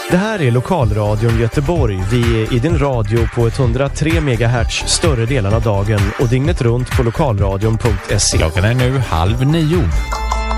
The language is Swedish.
Det här är Lokalradion Göteborg. Vi är i din radio på 103 MHz större delen av dagen och dygnet runt på lokalradion.se. Klockan är nu 8:30.